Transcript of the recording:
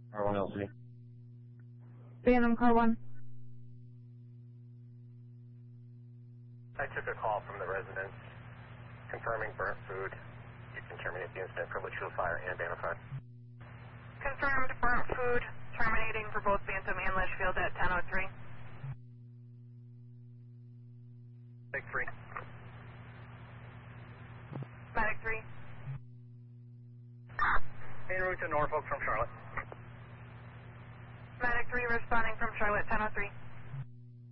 R1 LC. Phantom car 1. I took a call from the residents confirming burnt food. You can terminate the incident for Litchfield Fire and Bannerfire. Confirmed burnt food, terminating for both Phantom and Litchfield at 10:03. Take 3. Medic 3. En route to Norfolk from Charlotte. Medic 3 responding from Charlotte, 10:03.